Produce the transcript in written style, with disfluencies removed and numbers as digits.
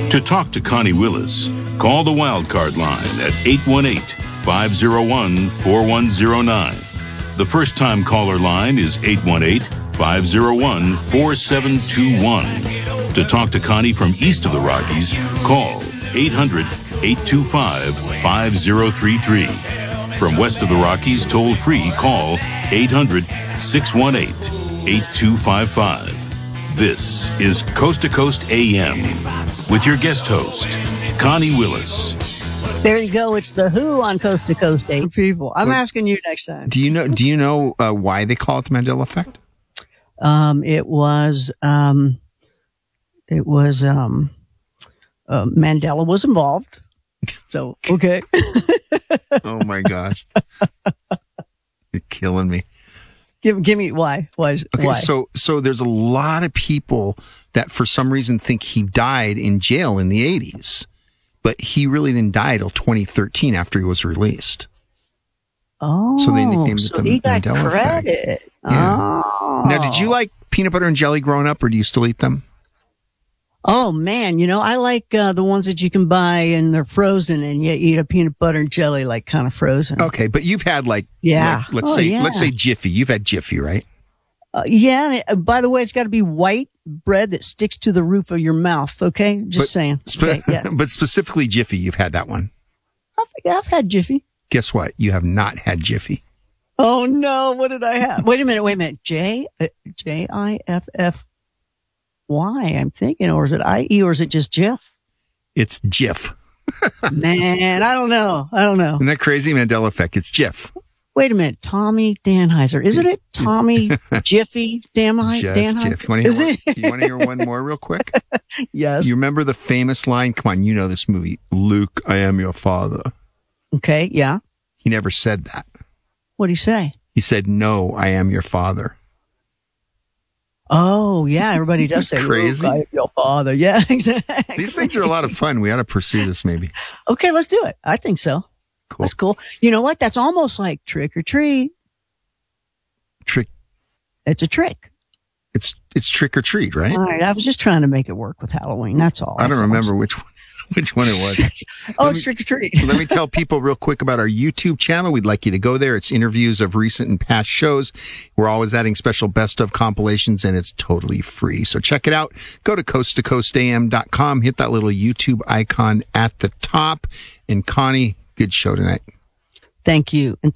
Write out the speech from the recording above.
To talk to Connie Willis, call the Wildcard line at 818-501-4109. The first-time caller line is 818-501-4721. To talk to Connie from east of the Rockies, call 800-825-5033. From west of the Rockies, toll-free, call 800-618-8255. This is Coast to Coast AM with your guest host, Connie Willis. There you go. It's the Who on Coast to Coast AM. People, I'm asking you next time. Do you know why they call it the Mandela effect? Mandela was involved. So, okay. Oh my gosh. You're killing me. Give me why? Why? So there's a lot of people that for some reason think he died in jail in the 80s, but he really didn't die till 2013 after he was released. Oh, so they nicknamed it the he got Mandela credit. effect. Yeah. Oh. Now, did you like peanut butter and jelly growing up, or do you still eat them? Oh man, I like the ones that you can buy and they're frozen, and you eat a peanut butter and jelly like kind of frozen. Okay, but you've had let's say Jiffy. You've had Jiffy, right? Yeah. By the way, it's got to be white bread that sticks to the roof of your mouth. Okay, saying. Okay, yeah. But specifically Jiffy, you've had that one. I've had Jiffy. Guess what? You have not had Jiffy. Oh no! What did I have? Wait a minute. Jiff. Why? I'm thinking, or is it IE, or is it just Jiff? It's Jiff. Man, I don't know. Isn't that crazy? Mandela effect. It's Jiff. Wait a minute. Tommy Danheiser. Isn't it Tommy Jiffy Danheiser? Jiff. You want to hear one more real quick? Yes. You remember the famous line? Come on, you know this movie. Luke, I am your father. Okay, yeah. He never said that. What'd he say? He said, no, I am your father. Oh, yeah. Everybody does say, crazy. Luke, your father. Yeah, exactly. These things are a lot of fun. We ought to pursue this maybe. Okay, let's do it. I think so. Cool. That's cool. You know what? That's almost like trick or treat. It's a trick. It's trick or treat, right? All right. I was just trying to make it work with Halloween. That's all. I don't remember which one it was. It's trick or treat. Let me tell people real quick about our YouTube channel. We'd like you to go there. It's interviews of recent and past shows. We're always adding special best of compilations, and it's totally free. So check it out. Go to coasttocoastam.com. Hit that little YouTube icon at the top. And Connie, good show tonight. Thank you. And